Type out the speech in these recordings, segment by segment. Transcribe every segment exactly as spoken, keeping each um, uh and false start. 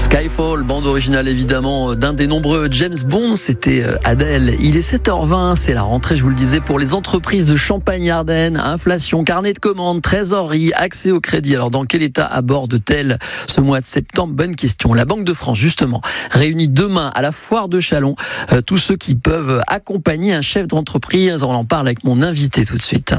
Skyfall, bande originale évidemment d'un des nombreux James Bond, c'était Adèle. Il est sept heures vingt, c'est la rentrée, je vous le disais, pour les entreprises de Champagne-Ardenne. Inflation, carnet de commandes, trésorerie, accès au crédit. Alors dans quel état aborde-t-elle ce mois de septembre? Bonne question. La Banque de France, justement, réunit demain à la foire de Châlons euh, tous ceux qui peuvent accompagner un chef d'entreprise. On en parle avec mon invité tout de suite.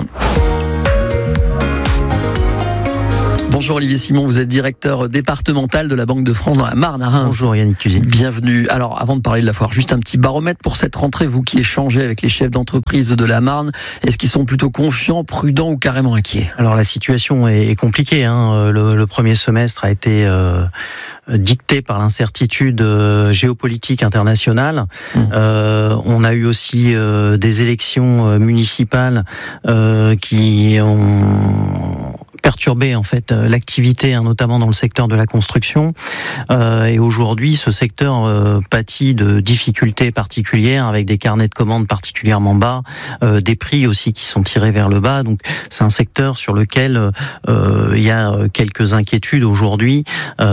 Bonjour Olivier Simon, vous êtes directeur départemental de la Banque de France dans la Marne à Reims. Bonjour Yannick Cusine. Bienvenue. Alors avant de parler de la foire, juste un petit baromètre pour cette rentrée, vous qui échangez avec les chefs d'entreprise de la Marne, est-ce qu'ils sont plutôt confiants, prudents ou carrément inquiets? Alors la situation est compliquée, hein. le, le premier semestre a été euh, dicté par l'incertitude géopolitique internationale. Mmh. Euh, on a eu aussi euh, des élections municipales euh, qui ont perturber en fait l'activité, hein, notamment dans le secteur de la construction. Euh, et aujourd'hui, ce secteur euh, pâtit de difficultés particulières avec des carnets de commandes particulièrement bas, euh, des prix aussi qui sont tirés vers le bas. Donc, c'est un secteur sur lequel euh, il y a quelques inquiétudes aujourd'hui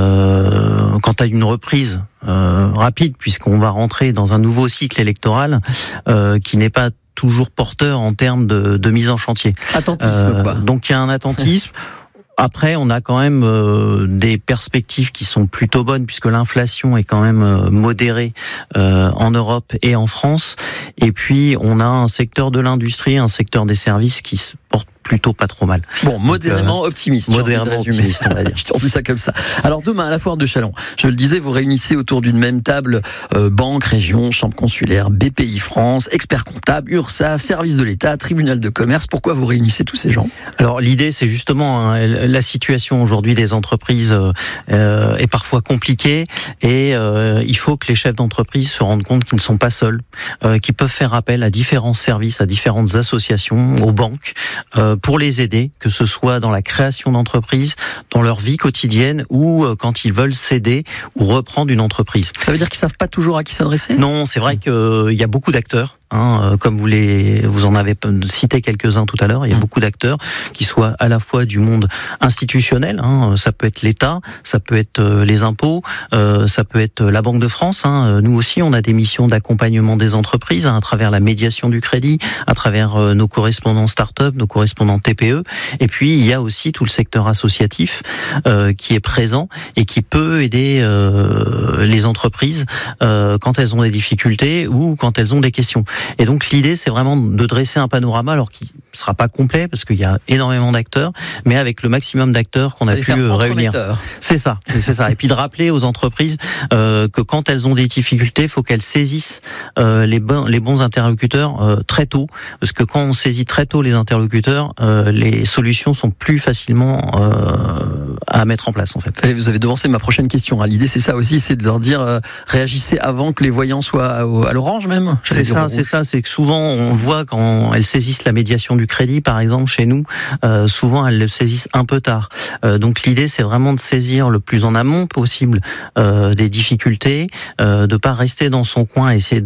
euh, quant à une reprise euh, rapide, puisqu'on va rentrer dans un nouveau cycle électoral euh, qui n'est pas toujours porteur en termes de, de mise en chantier. Attentisme, euh, quoi. Donc il y a un attentisme. Après, on a quand même euh, des perspectives qui sont plutôt bonnes, puisque l'inflation est quand même euh, modérée euh, en Europe et en France. Et puis, on a un secteur de l'industrie, un secteur des services qui se porte plutôt pas trop mal. Bon, modérément euh, optimiste. Modérément optimiste, on va dire. Je t'en dis ça comme ça. Alors demain, à la foire de Châlons, je le disais, vous réunissez autour d'une même table euh, banque, région, chambre consulaire, B P I France, experts comptables, URSSAF, service de l'État, tribunal de commerce. Pourquoi vous réunissez tous ces gens? Alors l'idée, c'est justement hein, la situation aujourd'hui des entreprises euh, est parfois compliquée et euh, il faut que les chefs d'entreprise se rendent compte qu'ils ne sont pas seuls, euh, qu'ils peuvent faire appel à différents services, à différentes associations, aux banques, euh, pour les aider, que ce soit dans la création d'entreprises, dans leur vie quotidienne ou quand ils veulent céder ou reprendre une entreprise. Ça veut dire qu'ils savent pas toujours à qui s'adresser? Non, c'est vrai qu'il euh, y a beaucoup d'acteurs. Hein, comme vous les, vous en avez cité quelques-uns tout à l'heure, il y a mmh. beaucoup d'acteurs qui soient à la fois du monde institutionnel, hein, ça peut être l'État, ça peut être les impôts, euh, ça peut être la Banque de France. Hein, nous aussi, on a des missions d'accompagnement des entreprises hein, à travers la médiation du crédit, à travers euh, nos correspondants start-up, nos correspondants T P E. Et puis il y a aussi tout le secteur associatif euh, qui est présent et qui peut aider euh, les entreprises euh, quand elles ont des difficultés ou quand elles ont des questions. Et donc l'idée, c'est vraiment de dresser un panorama, alors qui ne sera pas complet parce qu'il y a énormément d'acteurs, mais avec le maximum d'acteurs qu'on a pu réunir. C'est ça, c'est ça. Et puis de rappeler aux entreprises euh, que quand elles ont des difficultés, il faut qu'elles saisissent euh, les bons, les bons interlocuteurs euh, très tôt, parce que quand on saisit très tôt les interlocuteurs, euh, les solutions sont plus facilement euh, à mettre en place en fait. Et vous avez devancé ma prochaine question. L'idée, c'est ça aussi, c'est de leur dire euh, réagissez avant que les voyants soient à, à l'orange même. C'est ça, c'est ça, c'est que souvent on voit quand elles saisissent la médiation du crédit, par exemple chez nous, euh, souvent elles le saisissent un peu tard. Euh, donc l'idée, c'est vraiment de saisir le plus en amont possible euh, des difficultés, euh, de pas rester dans son coin, essayer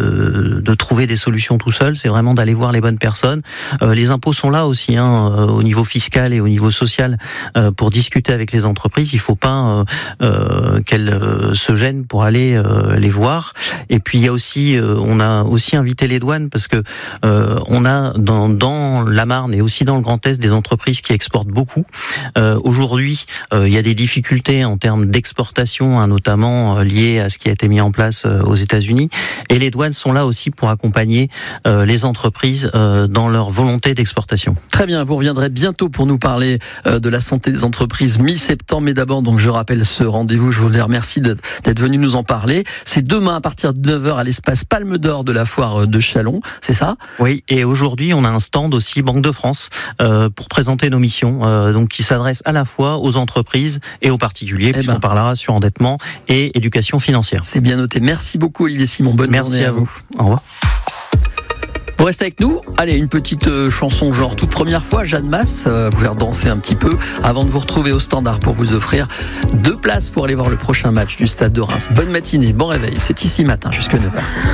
de de trouver des solutions tout seul. C'est vraiment d'aller voir les bonnes personnes. Euh, les impôts sont là aussi, hein, euh, au niveau fiscal et au niveau social, euh, pour discuter avec les entreprises. Il faut pas euh, euh, qu'elles euh, se gênent pour aller euh, les voir. Et puis il y a aussi, euh, on a aussi invité les douanes parce que euh, on a dans, dans la Marne et aussi dans le Grand Est des entreprises qui exportent beaucoup. Euh, aujourd'hui, euh, il y a des difficultés en termes d'exportation, hein, notamment euh, liées à ce qui a été mis en place euh, aux États-Unis. Et les douanes sont là aussi pour accompagner euh, les entreprises euh, dans leur volonté d'exportation. Très bien, vous reviendrez bientôt pour nous parler euh, de la santé des entreprises mi-septembre. Mais d'abord, donc je rappelle ce rendez-vous. Je vous remercie d'être venu nous en parler. C'est demain à partir de neuf heures à l'espace Palme d'Or de la foire de Châlons, c'est ça? Oui, et aujourd'hui on a un stand aussi Banque de France euh, pour présenter nos missions, euh, donc qui s'adresse à la fois aux entreprises et aux particuliers, eh puisqu'on ben. parlera sur endettement et éducation financière. C'est bien noté. Merci beaucoup Olivier Simon. Bonne Merci journée à, à vous. Au revoir. Vous restez avec nous. Allez, une petite euh, chanson genre toute première fois, Jeanne Masse, euh, vous faire danser un petit peu avant de vous retrouver au standard pour vous offrir deux places pour aller voir le prochain match du Stade de Reims. Bonne matinée, bon réveil, c'est ici matin jusqu'à neuf heures.